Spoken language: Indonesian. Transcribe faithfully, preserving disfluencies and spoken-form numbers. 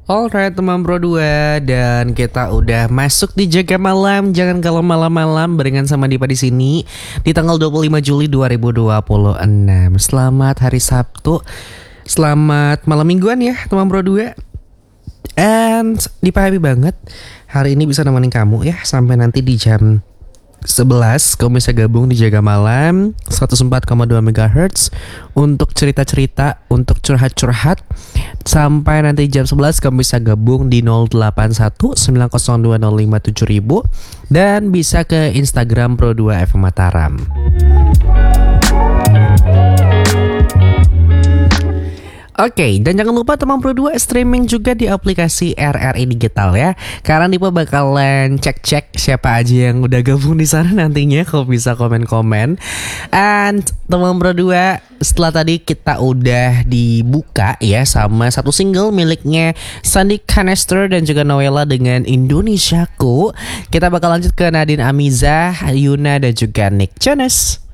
Alright teman Pro dua, dan kita udah masuk di Jaga Malam. Jangan kalau malam-malam barengan sama Dipa di sini di tanggal dua puluh lima Juli dua ribu dua puluh enam. Selamat hari Sabtu. Selamat malam mingguan ya teman Pro dua. And Dipa happy banget hari ini bisa nemenin kamu ya sampai nanti di jam sebelas. Kamu bisa gabung di Jaga Malam seratus empat koma dua megahertz untuk cerita-cerita, untuk curhat-curhat. Sampai nanti jam sebelas kamu bisa gabung di nol delapan satu sembilan nol dua nol lima tujuh ribu dan bisa ke Instagram Pro dua F M Mataram. Oke, okay, dan jangan lupa teman Pro dua streaming juga di aplikasi R R I Digital ya. Karena Dipa bakalan cek-cek siapa aja yang udah gabung di sana nantinya, kalau bisa komen-komen. And teman Pro dua, setelah tadi kita udah dibuka ya sama satu single miliknya Sandy Canister dan juga Noella dengan Indonesiaku. Kita bakal lanjut ke Nadine Amizah, Yuna dan juga Nick Jonas.